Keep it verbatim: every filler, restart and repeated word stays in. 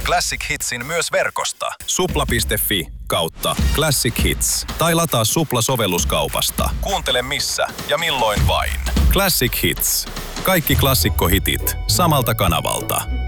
Classic Hitsin myös verkosta. supla piste fi kautta Classic Hits. Tai lataa Supla-sovelluskaupasta. Kuuntele missä ja milloin vain. Classic Hits. Kaikki klassikkohitit samalta kanavalta.